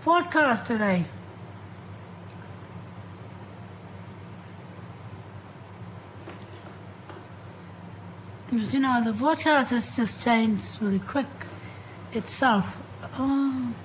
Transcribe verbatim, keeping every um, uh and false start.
forecast today. Because, you know, the forecast has just changed really quick itself. Oh.